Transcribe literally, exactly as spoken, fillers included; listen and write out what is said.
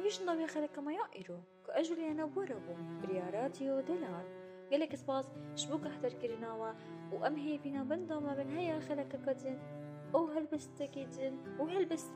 ويش نضوي خلك ما يائرو كأجل أنا بوربو برياراتيو دولار قالك سباس شبوك أحضر كرناوا وأمهي فينا بندا ما بن هيا خلك كدن أو هلبس تكيدن وهلبس